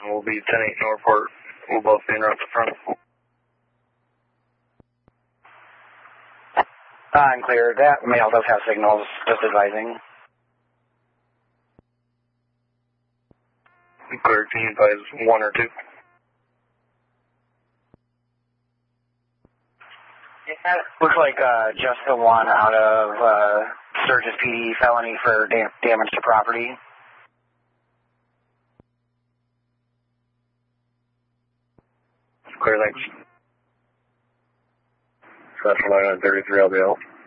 will be 10-8 Northport. We'll both be in route to front. I'm clear. That male does have signals, just advising. Clear, can you advise 1 or 2? Yeah, looks like just the one out of Sturgis PD felony for damage to property. Clear, thanks. Central 933 LBL.